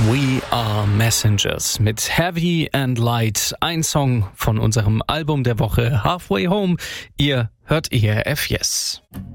We Are Messengers mit Heavy and Light, ein Song von unserem Album der Woche Halfway Home. Ihr hört ERF Yes.